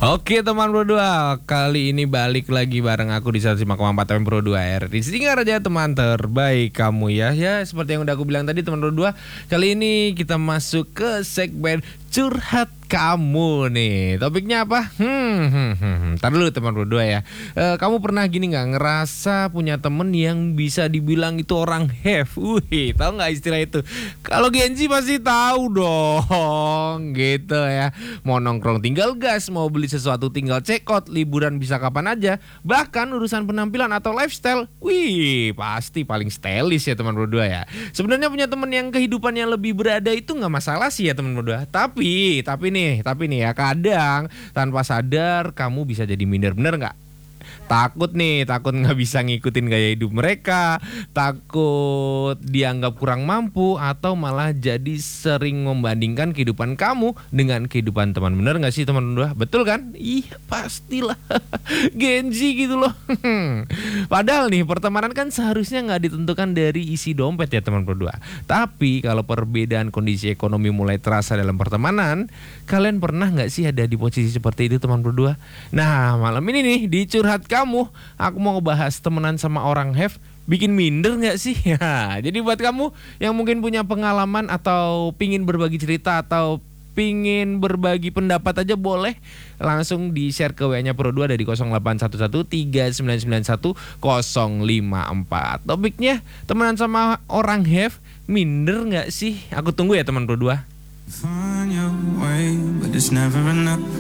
Oke teman Pro 2, kali ini balik lagi bareng aku di 105,4 FM Pro 2 RRI Singaraja, teman terbaik kamu ya. Ya seperti yang udah aku bilang tadi teman Pro 2, kali ini kita masuk ke segmen curhat kamu nih. Topiknya apa? Ntar dulu teman Pro 2 ya. Kamu pernah gini nggak, ngerasa punya temen yang bisa dibilang itu orang have? Tahu nggak istilah itu? Kalau Genji pasti tahu dong, gitu ya. Mau nongkrong tinggal gas, mau beli sesuatu tinggal check out, liburan bisa kapan aja. Bahkan urusan penampilan atau lifestyle, pasti paling stylish ya teman Pro 2 ya. Sebenarnya punya temen yang kehidupannya lebih berada itu nggak masalah sih ya teman Pro 2. Tapi nih ya, kadang tanpa sadar kamu bisa jadi minder, bener nggak? Takut nggak bisa ngikutin gaya hidup mereka, takut dianggap kurang mampu, atau malah jadi sering membandingkan kehidupan kamu dengan kehidupan teman. Bener nggak sih teman berdua? Betul kan? Iya pastilah. Genji gitu loh. Padahal nih pertemanan kan seharusnya nggak ditentukan dari isi dompet ya teman berdua. Tapi kalau perbedaan kondisi ekonomi mulai terasa dalam pertemanan, kalian pernah nggak sih ada di posisi seperti itu teman berdua? Nah malam ini nih di curhat kamu, aku mau ngebahas temenan sama orang have bikin minder nggak sih? Ya, jadi buat kamu yang mungkin punya pengalaman atau pingin berbagi cerita atau pingin berbagi pendapat aja, boleh langsung di share ke WA-nya Pro 2 dari 08113991 054. Topiknya temenan sama orang have minder nggak sih? Aku tunggu ya teman Pro 2.